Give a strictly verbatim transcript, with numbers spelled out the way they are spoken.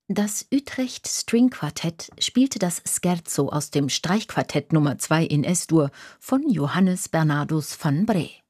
Das Utrecht String Quartett spielte das Scherzo aus dem Streichquartett Nummer zwei in Es-Dur von Johannes Bernardus van Bree.